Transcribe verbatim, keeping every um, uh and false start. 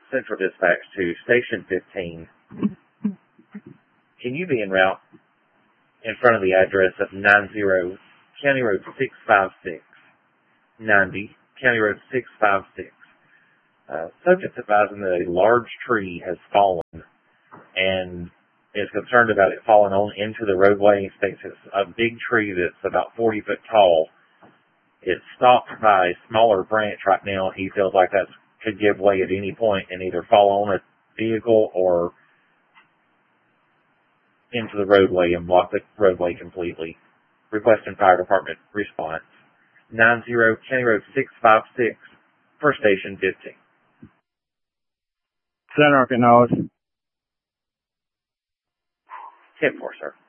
Central Dispatch to Station fifteen. Can you be en route in front of the address of ninety County Road six five six? ninety County Road six five six. Uh, subject advising that a large tree has fallen and is concerned about it falling on into the roadway. He states it's a big tree that's about forty foot tall. It's stopped by a smaller branch right now. He feels like that could give way at any point and either fall on a vehicle or into the roadway and block the roadway completely. Requesting fire department response. ninety County Road six five six for Station fifteen. Center, Pinellas. ten four, sir.